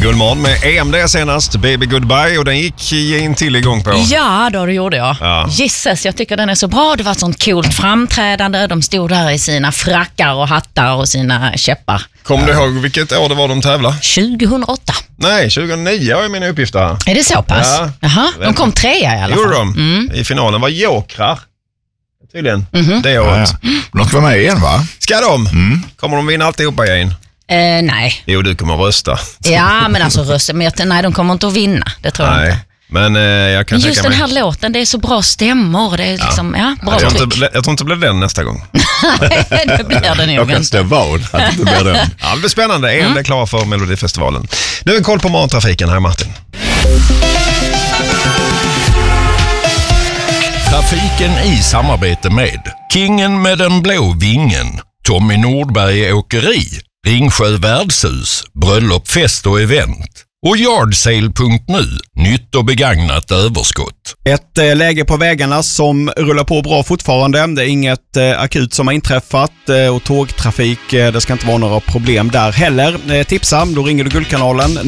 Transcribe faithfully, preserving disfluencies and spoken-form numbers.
Gullmorgon med E M D senast, Baby Goodbye, och den gick in till igång på. Ja, då det gjorde jag. Ja. Gisses, jag tycker den är så bra. Det var ett sånt coolt framträdande. De stod där i sina frackar och hattar och sina käppar. Kommer du ihåg vilket år det var de tävlade? tjugohundraåtta. Nej, tjugohundranio är mina uppgifter här. Är det så pass? Ja. Jaha, de kom trea i alla fall. Gjorde de? Mm. I finalen var jokrar. Tydligen. Mm-hmm. Det året. Ja, ja. De ska vara med igen, va? Ska de? Mm. Kommer de vinna alltihopa igen? Eh, nej. Jo, du kommer rösta. Ja, men alltså rösten, men jag, nej, de kommer inte att vinna. Det tror jag Nej. inte. Men eh, jag kan Men just tänka den mig... här låten, det är så bra stämmor. Det är liksom, ja, bra jag, tror tryck. inte, jag tror inte det blir den nästa gång. Det blir det nog Jag kan inte. stå vad att det inte blir den. Ja, det blir spännande. E M D är klar för Melodifestivalen. Nu är vi koll på morgontrafiken här, Martin. Trafiken i samarbete med Kingen med den blå vingen, Tommy Nordberg Åkeri, Ringsjö Värdshus, Bröllop, fest och event och yardsale punkt nu, nytt och begagnat överskott. Ett eh, läge på vägarna som rullar på bra fortfarande. Det är inget eh, akut som har inträffat eh, och tågtrafik, eh, det ska inte vara några problem där heller. Eh, tipsa, då ringer du Guldkanalen